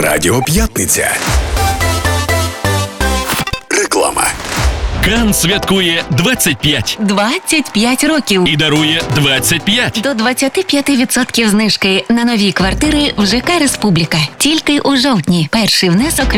Радіо П'ятниця. Реклама. Кан святкує 25 років. і дарує 25. До 25% знижки на нові квартири в ЖК «Республіка». Тільки у жовтні. Перший внесок